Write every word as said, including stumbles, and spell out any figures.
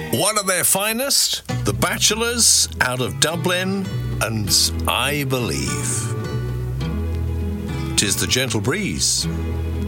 One of their finest, The Bachelors, out of Dublin, and I Believe. 'Tis the Gentle Breeze.